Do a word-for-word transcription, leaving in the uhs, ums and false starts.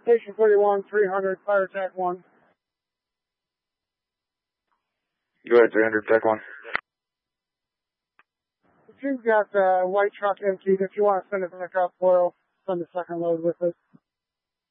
Station thirty-one, three hundred, fire attack one. Go ahead, three hundred, tech one. If you've got the uh, white truck emptied, if you want to send it back up, we'll send the second load with it.